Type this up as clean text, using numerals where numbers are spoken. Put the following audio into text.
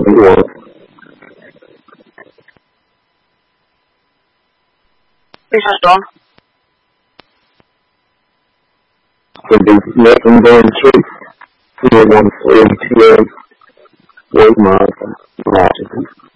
he was. Business done. For the legendary chase, 142 Wait Miles, Washington.